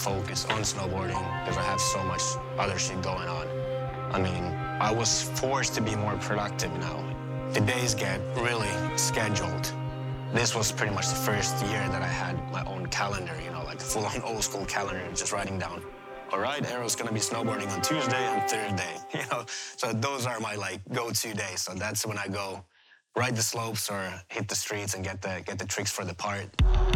focus on snowboarding because I have so much other shit going on. I mean, I was forced to be more productive now. The days get really scheduled. This was pretty much the first year that I had my own calendar, you know, like a full-on old school calendar, just writing down, all right, Aero's gonna be snowboarding on Tuesday and Thursday, you know? So those are my like go-to days. So that's when I go ride the slopes or hit the streets and get the tricks for the part.